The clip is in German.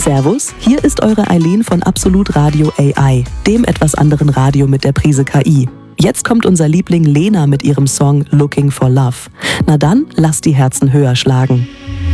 Servus, hier ist eure Eileen von Absolut Radio AI, dem etwas anderen Radio mit der Prise KI. Jetzt kommt unser Liebling Lena mit ihrem Song Looking for Love. Na dann, lasst die Herzen höher schlagen.